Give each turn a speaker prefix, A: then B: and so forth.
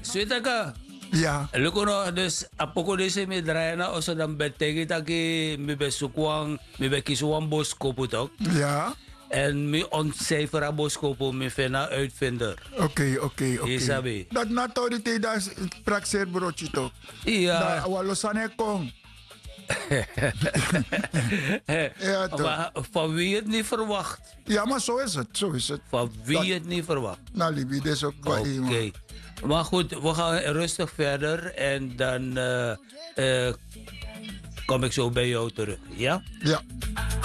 A: Suitaka.
B: Ja.
A: Luko no, dus apoko dese mi draaien na oso dan betegi taki mi besukwang, mi bekisuwang boskopo tok.
B: Ja.
A: En mi ontcijfer a boskopo mi fena uitvinder.
B: Oké.
A: Isabi.
B: Dat na autorité dat praxeer broodje toch?
A: Ja.
B: Da walosane kong. Ja, toch.
A: Maar van wie het niet verwacht.
B: Ja, maar zo is het.
A: Van wie het niet verwacht.
B: Nou, Libi, dit is ook wel
A: Oké.
B: iemand.
A: Maar goed, we gaan rustig verder en dan kom ik zo bij jou terug. Ja?
B: Ja.